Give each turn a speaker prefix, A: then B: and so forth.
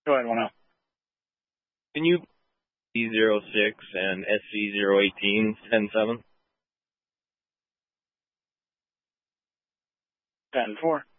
A: Go ahead, 1-0.
B: Can you C06 and SC018 10-7?
A: 10-4.